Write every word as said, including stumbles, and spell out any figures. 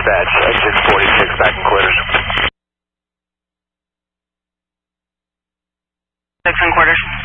dispatch, exit forty-six back in quarters. Six and quarters.